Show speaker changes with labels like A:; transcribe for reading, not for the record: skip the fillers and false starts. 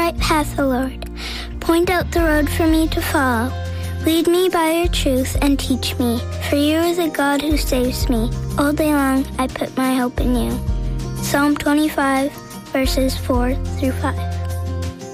A: right path, O Lord. Point out the road for me to follow. Lead me by your truth and teach me, for you are the God who saves me. All day long I put my hope in you. Psalm 25, verses 4 through 5.